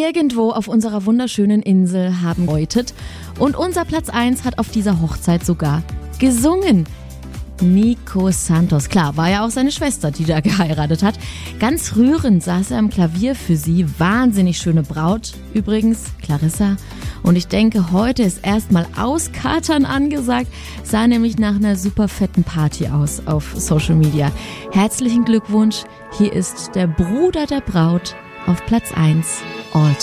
irgendwo auf unserer wunderschönen Insel haben läutet. Und unser Platz 1 hat auf dieser Hochzeit sogar gesungen. Nico Santos. Klar, war ja auch seine Schwester, die da geheiratet hat. Ganz rührend saß er am Klavier für sie. Wahnsinnig schöne Braut. Übrigens, Clarissa. Und ich denke, heute ist erstmal Auskatern angesagt. Sah nämlich nach einer super fetten Party aus auf Social Media. Herzlichen Glückwunsch. Hier ist der Bruder der Braut auf Platz 1 All